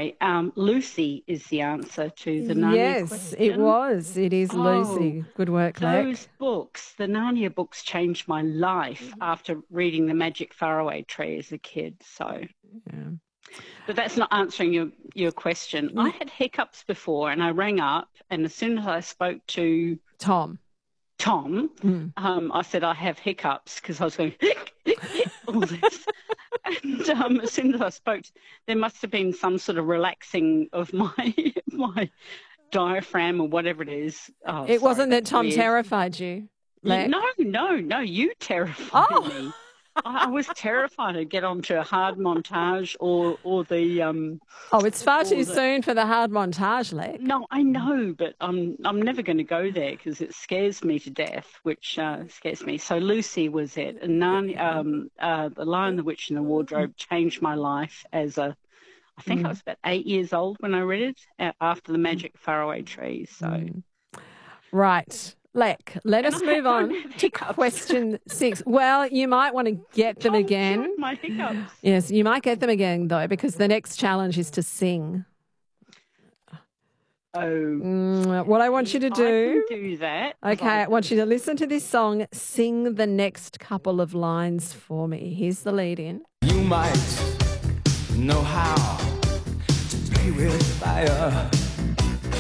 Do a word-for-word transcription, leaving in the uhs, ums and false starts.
anyway, um, Lucy is the answer to the Narnia Yes, question. it was. It is Lucy. Oh, Good work, Lek. those books, the Narnia books, changed my life after reading The Magic Faraway Tree as a kid. So, Yeah. but that's not answering your, your question. I had hiccups before and I rang up, and as soon as I spoke to Tom. Tom, Mm. um, I said I have hiccups because I was going all this. And um, as soon as I spoke, there must have been some sort of relaxing of my my diaphragm or whatever it is. Oh, It sorry, wasn't that that's Tom weird. terrified you, Lek? No, no, no, you terrified Oh. me. I, I was terrified to get onto a hard montage or or the um. Oh, it's far too the, soon for the hard montage, Lek. No, I know, but I'm I'm never going to go there because it scares me to death, which uh, scares me. So Lucy was it, and Narnia, um, uh, The Lion, the Witch, and the Wardrobe changed my life as a. I think Mm. I was about eight years old when I read it uh, after The Magic Faraway Tree. So. Mm. Right. Lek, let And us I move don't on have to hiccups. question six. Well, you might want to get them Tom again. cured my hiccups. Yes, you might get them again, though, because the next challenge is to sing. Oh. Mm, what I want you to do. I can do that. Okay, I want you to listen to this song, sing the next couple of lines for me. Here's the lead in. You might know how to play with fire.